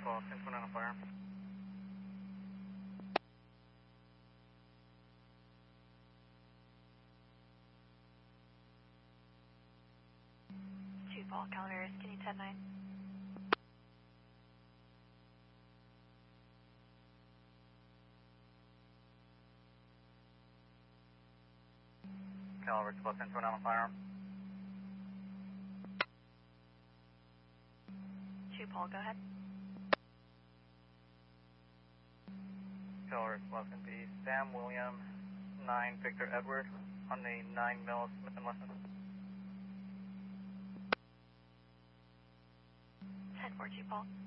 Paul, 10-1 on a fire. 2 Paul, calendar, skinny 10-9. Caliber 12, 10-1 on a fire. 2 Paul, go ahead. Caliber 12 can be Sam William 9 Victor Edward on the 9mm Smith & Wesson. 10-4, 2 Paul.